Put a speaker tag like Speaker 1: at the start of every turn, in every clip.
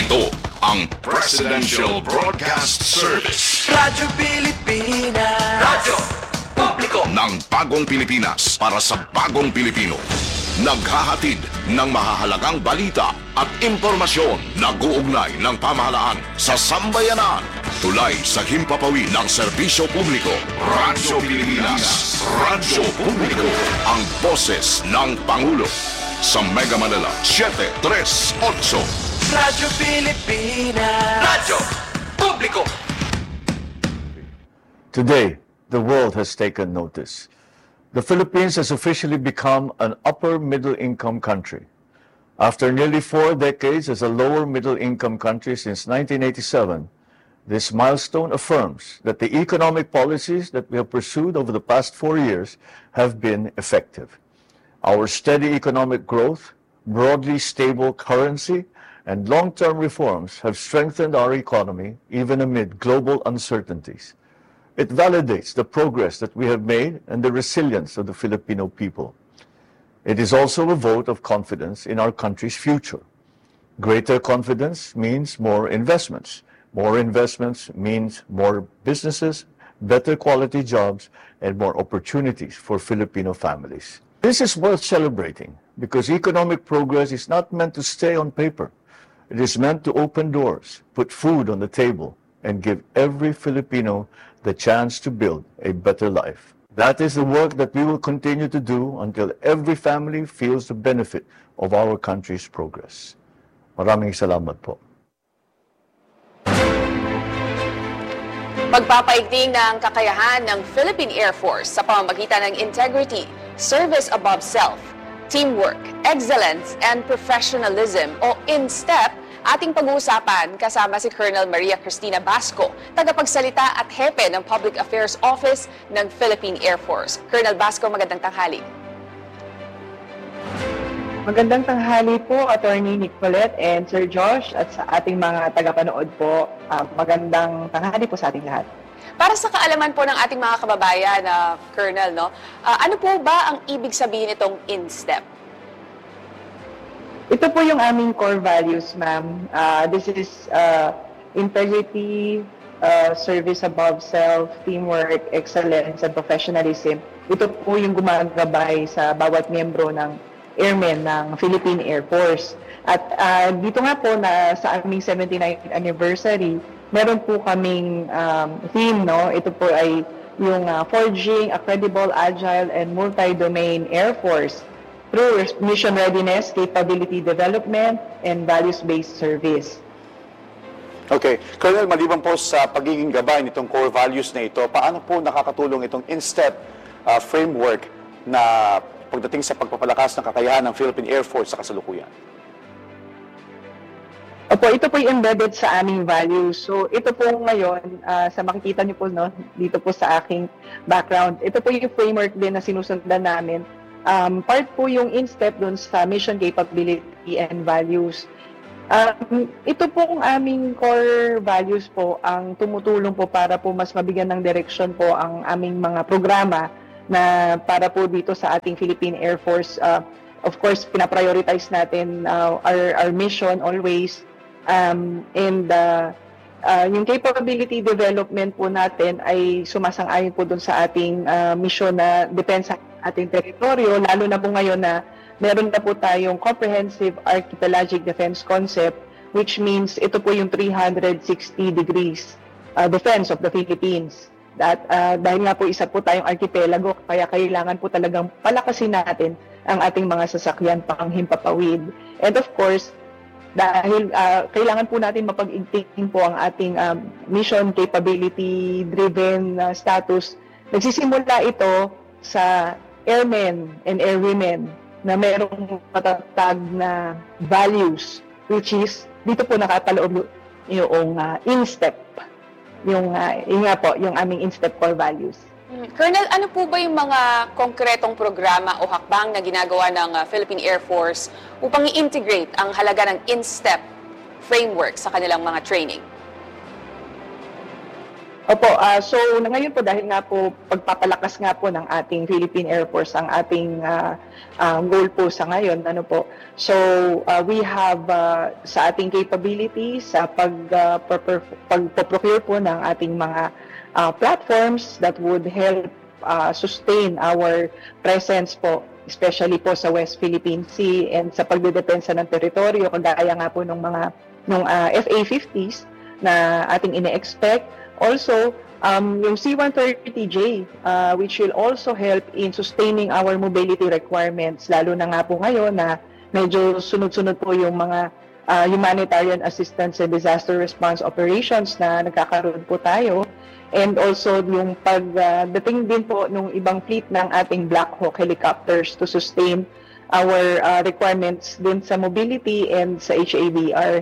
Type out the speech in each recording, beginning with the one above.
Speaker 1: Ito ang Presidential Broadcast Service.
Speaker 2: Radyo Pilipinas. Radyo Publiko
Speaker 1: ng bagong Pilipinas para sa bagong Pilipino. Naghahatid ng mahahalagang balita at impormasyon na guugnay ng pamahalaan sa sambayanan. Tulay sa himpapawid ng serbisyo publiko. Radyo Pilipinas. Radyo Publiko. Ang boses ng Pangulo. Sa Mega Manila, 738.
Speaker 2: Radyo Pilipinas. Radyo Publiko.
Speaker 3: Today, the world has taken notice. The Philippines has officially become an upper middle-income country. After nearly 4 decades as a lower middle-income country since 1987, this milestone affirms that the economic policies that we have pursued over the past 4 years have been effective. Our steady economic growth, broadly stable currency, and long-term reforms have strengthened our economy even amid global uncertainties. It validates the progress that we have made and the resilience of the Filipino people. It is also a vote of confidence in our country's future. Greater confidence means more investments. More investments means more businesses, better quality jobs, and more opportunities for Filipino families. This is worth celebrating because economic progress is not meant to stay on paper. It is meant to open doors, put food on the table, and give every Filipino the chance to build a better life. That is the work that we will continue to do until every family feels the benefit of our country's progress. Maraming salamat po.
Speaker 4: Pagpapaigting ng kakayahan ng Philippine Air Force sa pamamagitan ng integrity, service above self, teamwork, excellence, and professionalism o INSTEP, ating pag-uusapan kasama si Colonel Maria Cristina Basco, tagapagsalita at hepe ng Public Affairs Office ng Philippine Air Force. Colonel Basco, magandang tanghali.
Speaker 5: Magandang tanghali po, Attorney Nicolette and Sir Josh, at sa ating mga tagapanood po, magandang tanghali po sa ating lahat.
Speaker 4: Para sa kaalaman po ng ating mga kababayan, Colonel, ano po ba ang ibig sabihin itong INSTEP?
Speaker 5: Ito po yung aming core values, ma'am. This is integrity, service above self, teamwork, excellence, and professionalism. Ito po yung gumagabay sa bawat miyembro ng airmen ng Philippine Air Force. At dito nga po na sa aming 79th anniversary, meron po kaming theme, no? Ito po ay yung forging a credible, agile, and multi-domain Air Force through mission readiness, capability development, and values-based service.
Speaker 6: Okay. Colonel, maliban po sa pagiging gabay nitong core values na ito, paano po nakakatulong itong INSTEP framework na pagdating sa pagpapalakas ng kakayahan ng Philippine Air Force sa kasalukuyan?
Speaker 5: Opo, ito po yung embedded sa aming values. So, ito po ngayon, sa makikita niyo po, no, dito po sa aking background, ito po yung framework din na sinusundan namin. Part po yung INSTEP dun sa mission capability and values. Ito po ang aming core values po ang tumutulong po para po mas mabigyan ng direction po ang aming mga programa na para po dito sa ating Philippine Air Force. Of course, pinaprioritize natin our mission always. Yung capability development po natin ay sumasang-ayon po dun sa ating mission na depensa ating teritoryo, lalo na po ngayon na meron na po tayong comprehensive archipelagic defense concept, which means ito po yung 360 degrees defense of the Philippines. Dahil nga po isa po tayong archipelago, kaya kailangan po talagang palakasin natin ang ating mga sasakyan panghimpapawid. And of course, dahil kailangan po natin mapag-igtingin po ang ating mission capability-driven status, nagsisimula ito sa airmen and airwomen na mayroong matatag na values, which is dito po nakapaloob yung INSTEP, yung aming INSTEP core values.
Speaker 4: Colonel, ano po ba yung mga konkretong programa o hakbang na ginagawa ng Philippine Air Force upang i-integrate ang halaga ng INSTEP framework sa kanilang mga training?
Speaker 5: Opo, so ngayon po dahil nga po pagpapalakas nga po ng ating Philippine Air Force ang ating goal po sa ngayon, ano po. So we have sa ating capabilities sa pagpo-procure po ng ating mga platforms that would help sustain our presence po, especially po sa West Philippine Sea and sa pagdedepensa ng teritoryo, kagaya nga po ng mga FA-50s na ating ine-expect. Also, yung C-130J, which will also help in sustaining our mobility requirements, lalo na nga po ngayon na medyo sunod-sunod po yung mga humanitarian assistance and disaster response operations na nagkakaroon po tayo. And also yung pagdating din po ng ibang fleet ng ating Black Hawk helicopters to sustain our requirements din sa mobility and sa HAVR.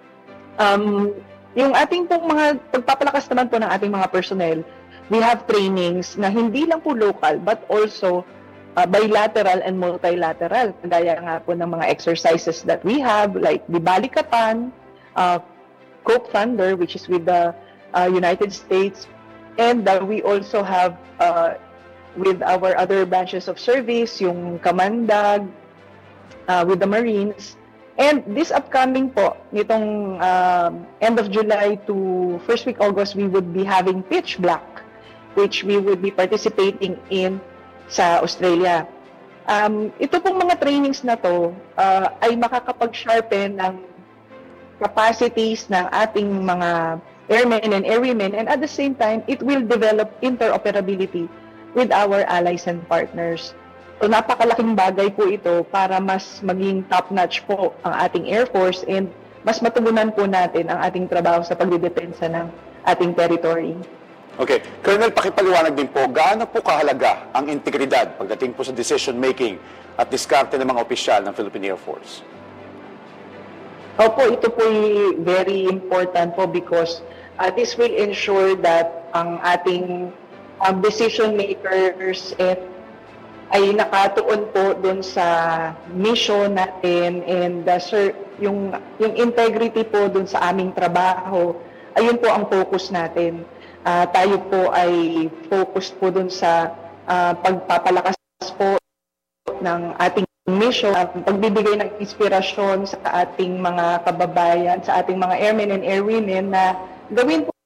Speaker 5: Yung ating pong mga pagpapalakas naman po ng ating mga personnel, we have trainings na hindi lang po local but also bilateral and multilateral. Kagaya nga po ng mga exercises that we have like the Balikatan, Cope Thunder, which is with the United States, and we also have with our other branches of service, yung Kamandag, with the Marines. And this upcoming po, nitong end of July to first week August, we would be having Pitch Black, which we would be participating in sa Australia. Ito pong mga trainings na to ay makakapag-sharpen ng capacities ng ating mga airmen and airwomen, and at the same time, it will develop interoperability with our allies and partners. So napakalaking bagay po ito para mas maging top-notch po ang ating Air Force and mas matugunan po natin ang ating trabaho sa pagdedepensa ng ating territory.
Speaker 6: Okay. Colonel, pakipaliwanag din po, gaano po kahalaga ang integridad pagdating po sa decision-making at diskarte ng mga opisyal ng Philippine Air Force?
Speaker 5: Opo, ito po very important po because this will ensure that ang ating decision makers ay nakatuon po doon sa mission natin and yung integrity po doon sa aming trabaho, ayun po ang focus natin. Tayo po ay focus po doon sa pagpapalakas po ng ating mission, pagbibigay ng inspirasyon sa ating mga kababayan, sa ating mga airmen and airwomen na gawin po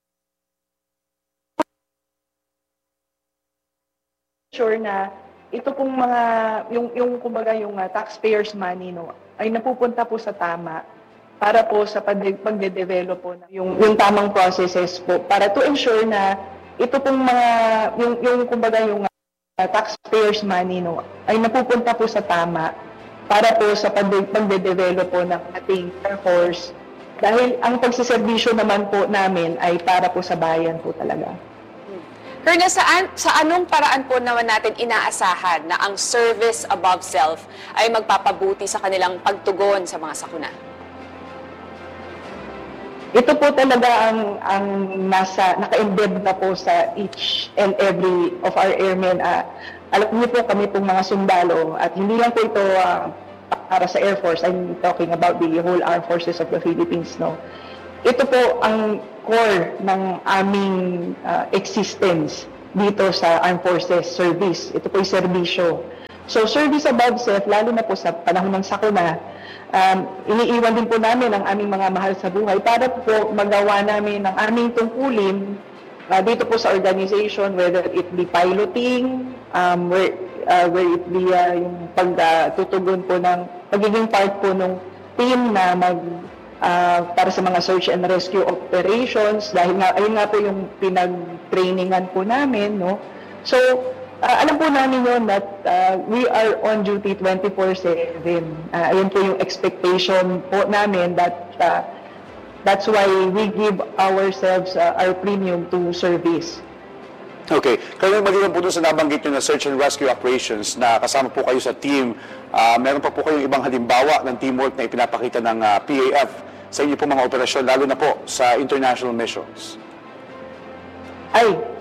Speaker 5: sure na ito pong mga yung kumbaga yung taxpayers money ay napupunta po sa tama para po sa pagde-develop po yung tamang processes po para to ensure na ito pong mga yung kumbaga yung taxpayers money ay napupunta po sa tama para po sa pagde-develop po ng ating Air Force dahil ang pagsiservisyo naman po namin ay para po sa bayan po talaga.
Speaker 4: Colonel, sa anong paraan po naman natin inaasahan na ang service above self ay magpapabuti sa kanilang pagtugon sa mga sakuna?
Speaker 5: Ito po talaga ang naka-embed na po sa each and every of our airmen. Alam niyo po kami pong mga sundalo at hindi lang po ito para sa Air Force. I'm talking about the whole Armed Forces of the Philippines. Ito po ang core ng aming existence dito sa Armed Forces Service. Ito po yung serbisyo. So service above self, lalo na po sa panahon ng sakuna, iniiwan din po namin ang aming mga mahal sa buhay para po magawa namin ang aming tungkulin dito po sa organization, whether it be piloting, where it be yung pagtutugon po ng pagiging part po ng team na para sa mga search and rescue operations dahil nga ayun nga po yung pinag-trainingan po namin, So alam po namin yun that we are on duty 24/7. Ayun po yung expectation po namin that that's why we give ourselves our premium to service.
Speaker 6: Okay. Colonel, maliban po doon sa nabanggit nyo na search and rescue operations na kasama po kayo sa team, meron pa po kayong ibang halimbawa ng teamwork na ipinapakita ng PAF sa inyo po mga operasyon, lalo na po sa international missions?
Speaker 5: Ay,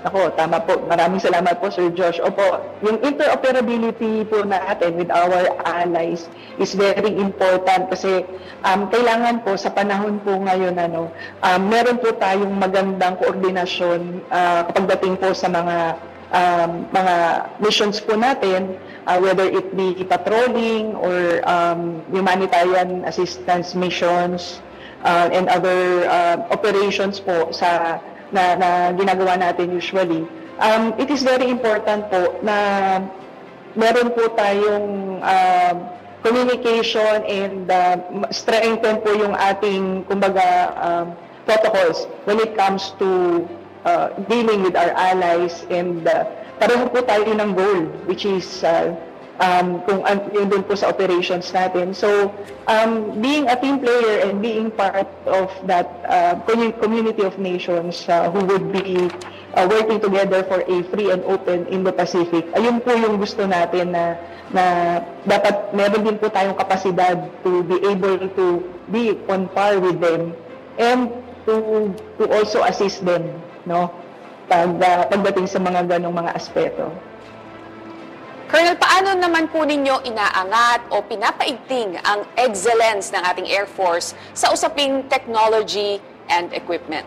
Speaker 5: Ako, tama po. Maraming salamat po, Sir Josh. Opo, yung interoperability po natin with our allies is very important kasi kailangan po sa panahon po ngayon, meron po tayong magandang koordinasyon kapag dating po sa mga missions po natin, whether it be patrolling or humanitarian assistance missions and other operations po na ginagawa natin usually. It is very important po na meron po tayong communication and strengthen po yung ating, kumbaga, protocols when it comes to dealing with our allies, and pareho po tayo ng goal, which is kung yun din po sa operations natin. So, being a team player and being part of that community of nations who would be working together for a free and open Indo-Pacific, ayun po yung gusto natin na dapat meron din po tayong kapasidad to be able to be on par with them and to also assist them, no? Pagdating sa mga ganong mga aspeto.
Speaker 4: Colonel, paano naman po ninyo inaangat o pinapaigting ang excellence ng ating Air Force sa usaping technology and equipment?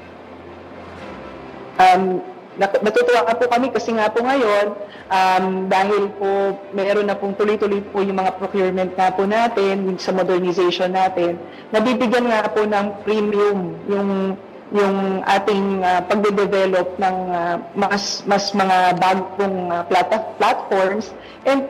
Speaker 5: Natutuwa po kami kasi nga po ngayon, dahil po meron na pong tuloy-tuloy po yung mga procurement na po natin sa modernization natin, nabibigyan nga po ng premium yung ating pagde-develop ng mas mga bagong platforms, and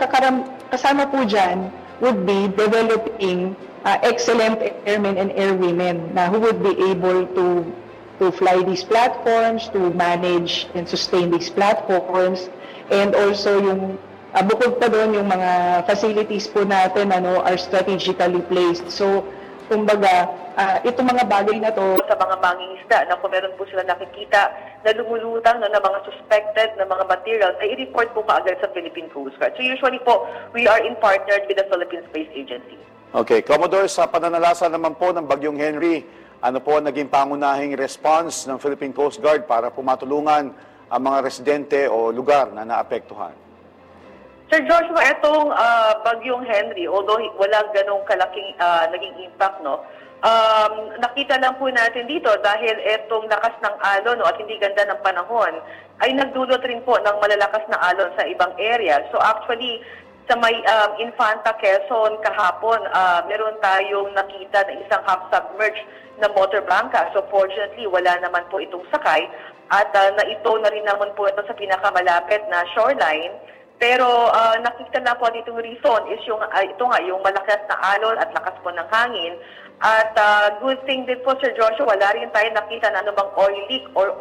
Speaker 5: kasama po dyan would be developing excellent airmen and airwomen who would be able to fly these platforms, to manage and sustain these platforms, and also yung bukod pa doon yung mga facilities po natin are strategically placed. So kumbaga, itong mga bagay na to
Speaker 7: sa mga mangingisda na kung meron po sila nakikita na lumulutang na mga suspected na mga materials, ay i-report po kaagad sa Philippine Coast Guard. So usually po, we are in partnered with the Philippine Space Agency.
Speaker 6: Okay, Commodore, sa pananalasa naman po ng Bagyong Henry, ano po naging pangunahing response ng Philippine Coast Guard para po matulungan ang mga residente o lugar na naapektuhan?
Speaker 7: Sir Joshua, itong Bagyong Henry, although walang ganong kalaking naging impact, nakita lang po natin dito dahil itong lakas ng alon at hindi ganda ng panahon ay nagdulot rin po ng malalakas na alon sa ibang area. So actually, sa may Infanta, Quezon kahapon, meron tayong nakita na isang half-submerged na motor banca. So fortunately, wala naman po itong sakay at naito na rin naman po ito sa pinakamalapit na shoreline. Pero nakita na po dito reason is ito nga, yung malakas na alon at lakas po ng hangin. At good thing din po, Sir Joshua, wala rin tayo nakita na anumang oil leak or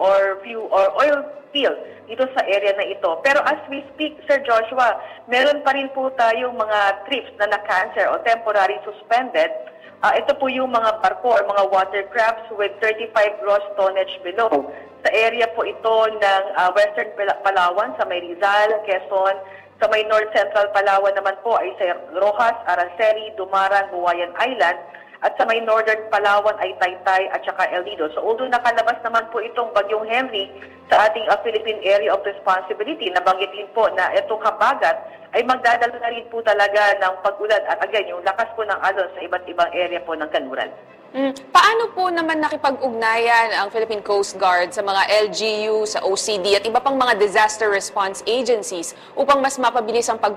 Speaker 7: oil spill dito sa area na ito. Pero as we speak, Sir Joshua, meron pa rin po tayong mga trips na na-cancel o temporary suspended. Ito po yung mga barko or mga watercrafts with 35 gross tonnage below. Sa area po ito ng Western Palawan, sa may Rizal, Quezon. Sa may North Central Palawan naman po ay sa Rojas, Araceli, Dumaran, Buwayan Island. At sa may Northern Palawan ay Taytay at saka El Nido. So although nakalabas naman po itong Bagyong Henry sa ating Philippine Area of Responsibility, nabanggitin po na itong habagat ay magdadala na rin po talaga ng pag-ulan at again, yung lakas po ng alon sa iba't ibang area po ng kanluran.
Speaker 4: Paano po naman nakipag-ugnayan ang Philippine Coast Guard sa mga LGU, sa OCD at iba pang mga disaster response agencies upang mas mapabilis ang